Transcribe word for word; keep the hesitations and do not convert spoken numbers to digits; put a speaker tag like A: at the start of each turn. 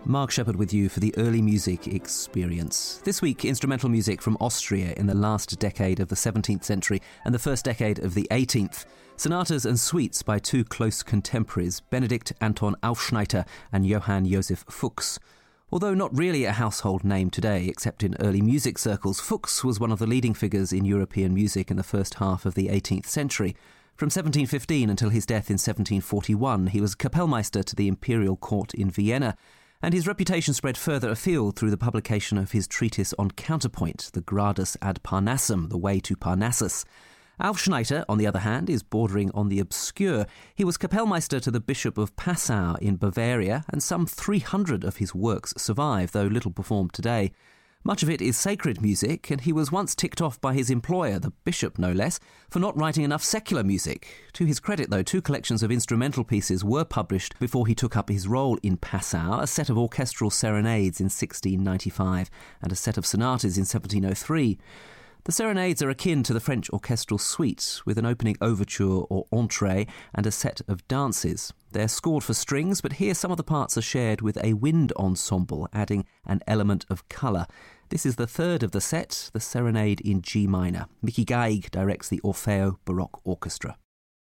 A: Mark Shepherd with you for the Early Music Experience. This week, instrumental music from Austria in the last decade of the seventeenth century and the first decade of the eighteenth. Sonatas and suites by two close contemporaries, Benedikt Anton Aufschneider and Johann Josef Fuchs. Although not really a household name today, except in early music circles, Fuchs was one of the leading figures in European music in the first half of the eighteenth century. From seventeen fifteen until his death in seventeen forty-one, he was Kapellmeister to the imperial court in Vienna, and his reputation spread further afield through the publication of his treatise on counterpoint, the Gradus ad Parnassum, the way to Parnassus. Aufschneider, on the other hand, is bordering on the obscure. He was Kapellmeister to the Bishop of Passau in Bavaria, and some three hundred of his works survive, though little performed today. Much of it is sacred music, and he was once ticked off by his employer, the bishop no less, for not writing enough secular music. To his credit, though, two collections of instrumental pieces were published before he took up his role in Passau, a set of orchestral serenades in sixteen ninety-five and a set of sonatas in seventeen oh three. The serenades are akin to the French orchestral suite, with an opening overture or entree and a set of dances. They're scored for strings, but here some of the parts are shared with a wind ensemble, adding an element of colour. This is the third of the set, the Serenade in G minor. Mickey Geig directs the Orfeo Baroque Orchestra.